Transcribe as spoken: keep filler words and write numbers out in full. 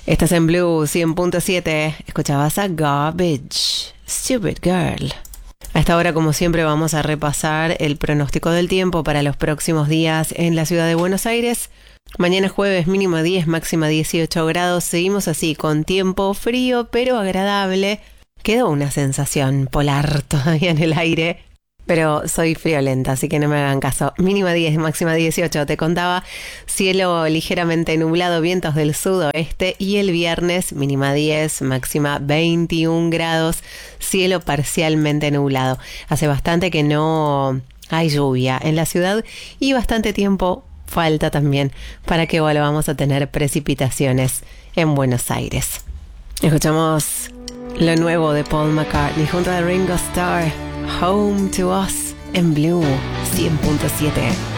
Estás en Blue cien punto siete. Escuchabas a Garbage, Stupid Girl. A esta hora, como siempre, vamos a repasar el pronóstico del tiempo para los próximos días en la ciudad de Buenos Aires. Mañana jueves, mínima diez, máxima dieciocho grados. Seguimos así, con tiempo frío pero agradable. Quedó una sensación polar todavía en el aire, pero soy friolenta, así que no me hagan caso. Mínima diez, máxima dieciocho, te contaba. Cielo ligeramente nublado, vientos del sudoeste. Y el viernes, mínima diez, máxima veintiún grados. Cielo parcialmente nublado. Hace bastante que no hay lluvia en la ciudad y bastante tiempo falta también para que volvamos a tener precipitaciones en Buenos Aires. Escuchamos lo nuevo de Paul McCartney junto a Ringo Starr, Home to Us, en Blue cien punto siete.